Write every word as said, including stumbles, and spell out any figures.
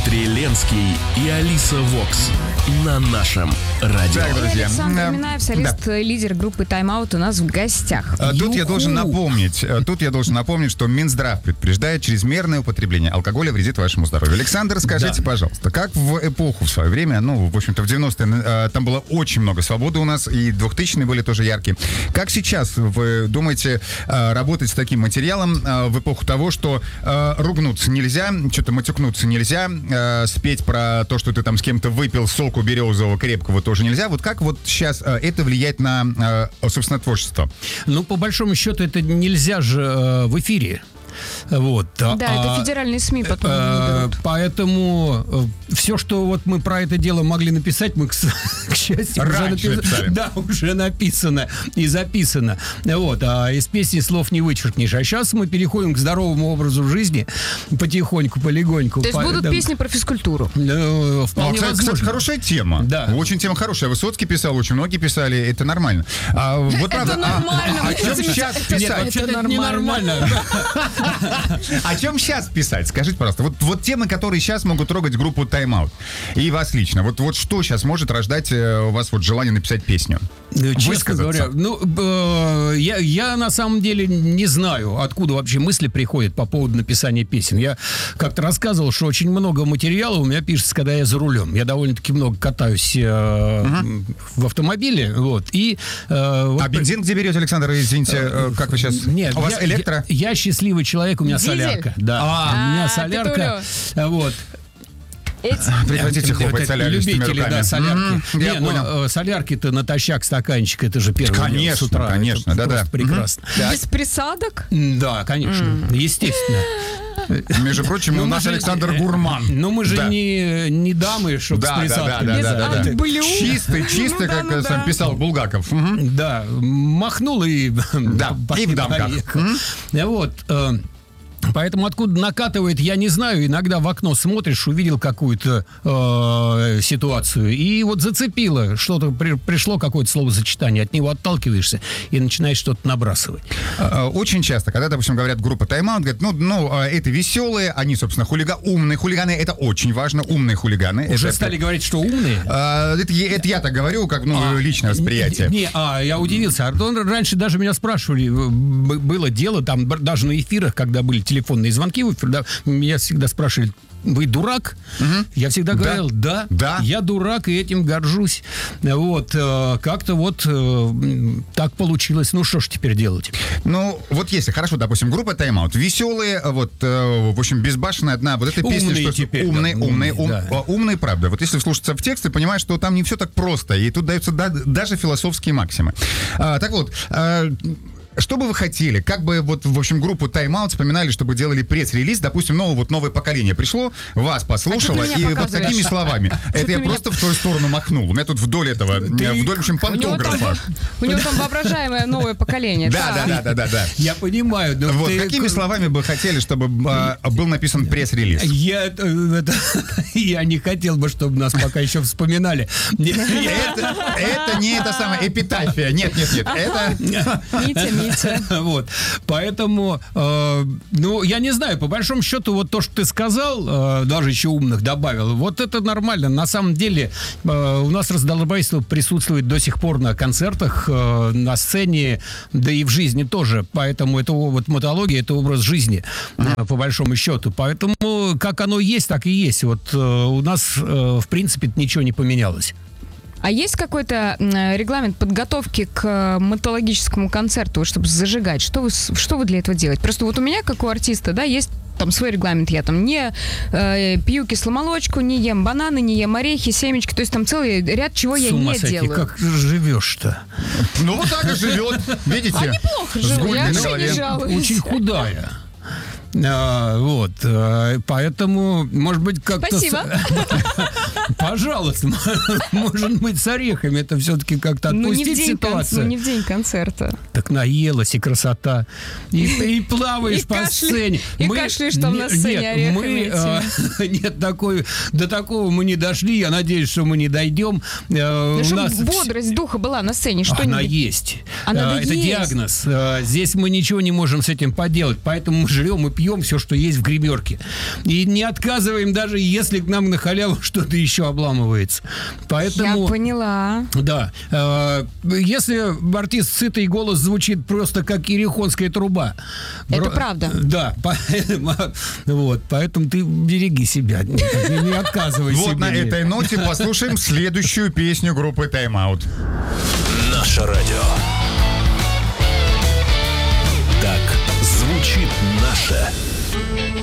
Дмитрий Ленский и Алиса Вокс на нашем радио. Так, друзья. Александр Минаев, солист, Да. лидер группы «Тайм-аут» у нас в гостях. А, Тут я Ю-ху. должен напомнить, а, тут я должен напомнить, что Минздрав предупреждает, чрезмерное употребление алкоголя вредит вашему здоровью. Александр, скажите, Да. пожалуйста, как в эпоху в свое время, ну, в общем-то, в девяностые, а, там было очень много свободы у нас, и двухтысячные были тоже яркие. Как сейчас вы думаете а, работать с таким материалом а, в эпоху того, что а, ругнуться нельзя, что-то матюкнуться нельзя, а, спеть про то, что ты там с кем-то выпил соку березового крепкого тоже нельзя. Вот как вот сейчас а, это влияет на, а, собственно, творчество? Ну, по большому счету, это нельзя же э, в эфире. Вот. Да, А, это федеральные СМИ потом не э, берут. Поэтому э, все, что вот мы про это дело могли написать, мы, к, с- к счастью, Раньше уже написали. Да, уже написано и записано. Вот. А из песни слов не вычеркнешь. А сейчас мы переходим к здоровому образу жизни потихоньку, полегоньку. То есть По- будут да, песни про физкультуру. э, Ну, Вполне кстати, возможно. кстати, хорошая тема. Да. Очень тема хорошая. Высоцкий писал, очень многие писали. Это нормально. А, вот правда, а- нормально, а, о вы чем хотите сейчас сказать? Нет, писать? вообще-то Это это ненормально. О чем сейчас писать? Скажите, пожалуйста. Вот, вот темы, которые сейчас могут трогать группу «Тайм-аут». И вас лично. Вот, вот что сейчас может рождать э, у вас вот желание написать песню? Ну, честно Высказаться. говоря, ну, э, я, я на самом деле не знаю, откуда вообще мысли приходят по поводу написания песен. Я как-то рассказывал, что очень много материала у меня пишется, когда я за рулем. Я довольно-таки много катаюсь э, в автомобиле, вот, и... э, вот А бензин где берете, Александр? Извините, э, как вы сейчас... Нет, у вас я, электро? Я, я счастливый человек, у меня Дизель? солярка. Да, у меня А, солярка. Вот. Эти... Прекратите Вот хлопать это солярочными любители, руками. да, солярки. М, Не, Я ну, понял. э, солярки-то натощак стаканчик, это же первое дело Конечно, с утра. конечно, Это да-да. просто прекрасно. Без присадок? Да, конечно, естественно. Между прочим, у мы нас же- Александр гурман. Но мы же Да. не, не дамы, чтобы Да, с да, да, присадками. да, Без да, да, да. отблю. Чистый, чистый, Ну да, как ну э, сам да. писал Булгаков. Мгм. Да, махнул и... Да, и в дамках. поехал. Вот. э, Поэтому откуда накатывает, я не знаю. Иногда в окно смотришь, увидел какую-то э, ситуацию, и вот зацепило, что-то при- пришло, какое-то словосочетание, от него отталкиваешься и начинаешь что-то набрасывать. А, Очень часто, когда, допустим, говорят группа «Тайм-аут», говорят, ну, ну, а, это веселые, они, собственно, хулиганы, умные хулиганы, это очень важно, умные хулиганы. Уже это, стали говорить, что умные. А, это, я- это я так говорю, как, ну, А, личное восприятие. Не, а, я удивился. Артон, раньше даже меня спрашивали, б- было дело, там, б- даже на эфирах, когда были телефонные звонки в эфир, да, меня всегда спрашивали, вы дурак? Я всегда Да. говорил, да, Да. я дурак, и этим горжусь. Вот, э, как-то вот э, м, так получилось. Ну, что ж теперь делать? Ну, вот если, хорошо, допустим, группа «Тайм-аут», веселые, вот, э, в общем, безбашенная одна, вот эта песня, Умные что теперь, умные, да, умные, умные, ум- да. а, умные, правда. Вот если вслушаться в текст, ты понимаешь, что там не все так просто, и тут даются да- даже философские максимы. А, так вот, а, что бы вы хотели? Как бы вот, в общем, группу «Тайм-аут» вспоминали, чтобы делали пресс-релиз, допустим, новое, вот новое поколение пришло, вас послушало, А что ты и меня вот показываешь? такими словами. Это ты я меня- просто в твою сторону махнул. У меня тут вдоль этого, э, вдоль, в общем, У него, там, пантографа. у него там воображаемое новое поколение. Да, да, да, да, да, да. Я понимаю, но Вот, ты- какими словами бы хотели, чтобы а, был написан пресс-релиз? Я, э, это, я не хотел бы, чтобы нас пока еще вспоминали. Это, это не это самое эпитафия. Нет, нет, нет. Это Митя, Митя. Вот, поэтому, э, ну, я не знаю, по большому счету, вот то, что ты сказал, э, даже еще умных добавил, вот это нормально. На самом деле, э, у нас раздолбайство присутствует до сих пор на концертах, э, на сцене, да и в жизни тоже. Поэтому это вот мотология, это образ жизни, э, по большому счету. Поэтому, как оно есть, так и есть. Вот э, у нас, э, в принципе, ничего не поменялось. А есть какой-то м, регламент подготовки к э, мотологическому концерту, чтобы зажигать? Что вы, с- что вы для этого делаете? Просто вот у меня, как у артиста, да, есть там свой регламент. Я там не э, пью кисломолочку, не ем бананы, не ем орехи, семечки. То есть там целый ряд, чего я С ума не сойти, делаю. как же живешь-то? ну вот так и живет. Видите? А неплохо С живу, гульной я на вообще голове. не жалуюсь. Очень худая. А, вот, а, поэтому, может быть, как-то... с- Спасибо. Пожалуйста, может быть, с орехами это все-таки как-то Ну не, в отпустить день кон- ситуацию. ну, не в день концерта. Так так наелась, и красота. И, и плаваешь И по кашля- сцене. и кашляешь там на сцене Нет, орехами мы, этими. э, нет, такой, до такого мы не дошли. Я надеюсь, что мы не дойдем. Э, Да у чтобы нас вс- бодрость духа была на сцене, Она что-нибудь. есть. А надо Э, Это есть. диагноз. Э, Здесь мы ничего не можем с этим поделать. Поэтому мы жрем и пьем все, что есть в гримерке. И не отказываем, даже если к нам на халяву что-то еще обламывается. Поэтому... Я поняла. Да. Э, Если артист сытый, голос звучит просто как ерехонская труба. Это Бро- правда. Да. Поэтому, вот, поэтому ты береги себя. Не, не отказывай себе. Вот на этой ноте послушаем следующую песню группы Time Out. Наше радио. Так звучит наше